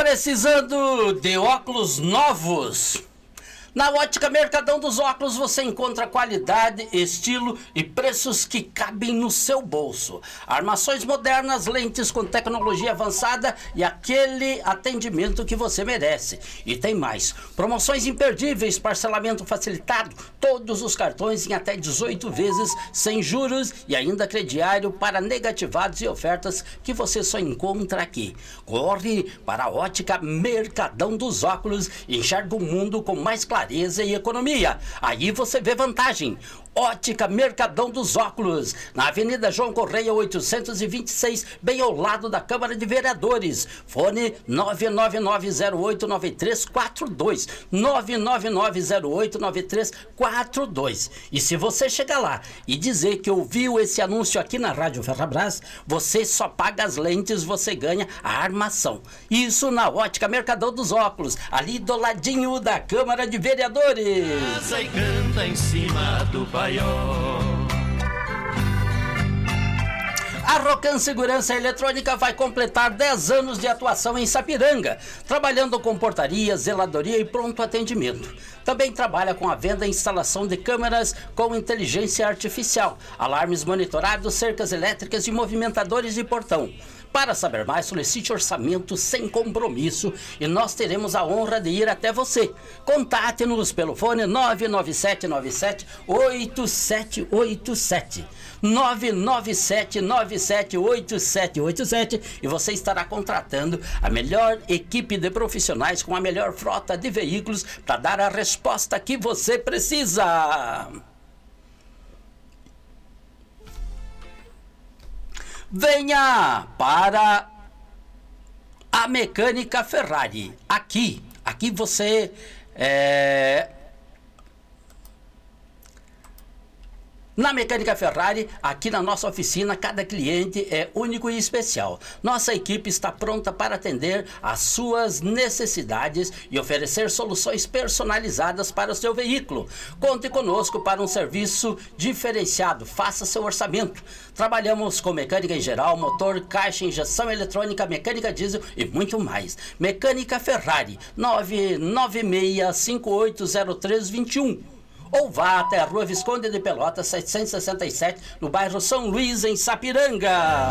Precisando de óculos novos? Na Ótica Mercadão dos Óculos você encontra qualidade, estilo e preços que cabem no seu bolso. Armações modernas, lentes com tecnologia avançada e aquele atendimento que você merece. E tem mais, promoções imperdíveis, parcelamento facilitado, todos os cartões em até 18 vezes sem juros e ainda crediário para negativados e ofertas que você só encontra aqui. Corre para a Ótica Mercadão dos Óculos e enxerga o mundo com mais clareza e economia. Aí você vê vantagem. Ótica Mercadão dos Óculos, na Avenida João Correia 826, bem ao lado da Câmara de Vereadores. Fone 999089342, 999089342. E se você chegar lá e dizer que ouviu esse anúncio aqui na Rádio Ferrabras, você só paga as lentes, você ganha a armação. Isso na Ótica Mercadão dos Óculos, ali do ladinho da Câmara de Vereadores. Casa e canta em cima do paiol. A Rocan Segurança Eletrônica vai completar 10 anos de atuação em Sapiranga, trabalhando com portaria, zeladoria e pronto atendimento. Também trabalha com a venda e instalação de câmeras com inteligência artificial, alarmes monitorados, cercas elétricas e movimentadores de portão. Para saber mais, solicite orçamento sem compromisso e nós teremos a honra de ir até você. Contate-nos pelo fone 99797-8787. 99797-8787 e você estará contratando a melhor equipe de profissionais com a melhor frota de veículos para dar a resposta que você precisa. Venha para a Mecânica Ferrari. Aqui você na Mecânica Ferrari, aqui na nossa oficina, cada cliente é único e especial. Nossa equipe está pronta para atender às suas necessidades e oferecer soluções personalizadas para o seu veículo. Conte conosco para um serviço diferenciado. Faça seu orçamento. Trabalhamos com mecânica em geral, motor, caixa, injeção eletrônica, mecânica diesel e muito mais. Mecânica Ferrari, 996580321. Ou vá até a Rua Visconde de Pelotas, 767, no bairro São Luís, em Sapiranga.